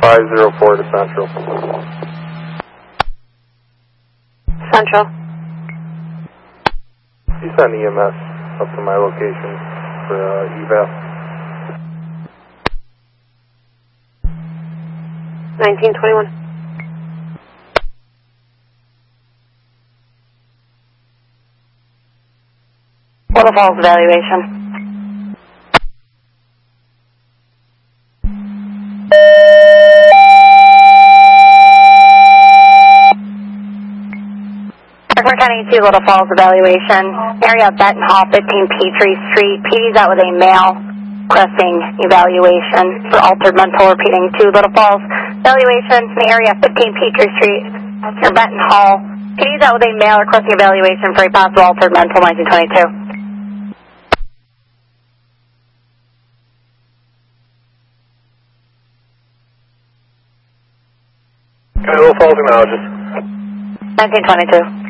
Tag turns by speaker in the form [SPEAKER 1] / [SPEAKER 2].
[SPEAKER 1] 504 to Central.
[SPEAKER 2] Central.
[SPEAKER 1] You sent EMS up to my location for eval.
[SPEAKER 2] 1921. Little Falls evaluation. We're County 2 Little Falls evaluation. Area Benton Hall, 15 Peachtree Street. PD's out with a male requesting evaluation for altered mental, repeating 2 Little Falls evaluation in the area 15 Peachtree Street near Benton Hall. PD's out with a male requesting evaluation for a possible altered mental, 1922.
[SPEAKER 1] Little Falls acknowledges.
[SPEAKER 2] 1922.